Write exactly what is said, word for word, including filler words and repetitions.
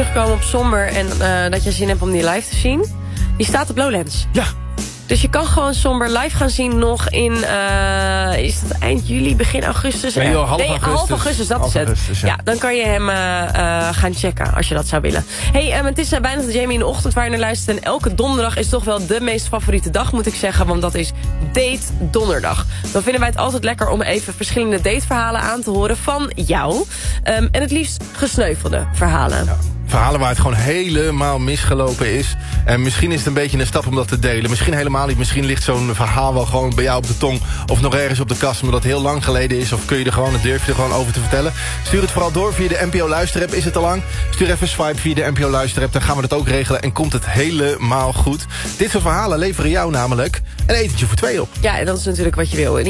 terugkomen op Somber... en uh, dat je zin hebt om die live te zien... die staat op Lowlands. Ja. Dus je kan gewoon Somber live gaan zien nog in... Uh, is dat eind juli, begin augustus? Nee, joh, half nee, augustus. half augustus, dat half is het. Augustus, ja. ja, dan kan je hem uh, uh, gaan checken als je dat zou willen. Hey, um, het is uh, bijna de Jamie in de ochtend waar je naar luistert. En elke donderdag is toch wel de meest favoriete dag, moet ik zeggen. Want dat is Date Donderdag. Dan vinden wij het altijd lekker om even verschillende dateverhalen aan te horen van jou. Um, en het liefst gesneuvelde verhalen. Ja. Verhalen waar het gewoon helemaal misgelopen is. En misschien is het een beetje een stap om dat te delen. Misschien helemaal niet. Misschien ligt zo'n verhaal wel gewoon bij jou op de tong. Of nog ergens op de kast, omdat het heel lang geleden is. Of kun je er gewoon, durf je er gewoon over te vertellen. Stuur het vooral door via de N P O Luisterapp. Is het te lang? Stuur even een swipe via de N P O Luisterapp. Dan gaan we dat ook regelen en komt het helemaal goed. Dit soort verhalen leveren jou namelijk een etentje voor twee op. Ja, en dat is natuurlijk wat je wil.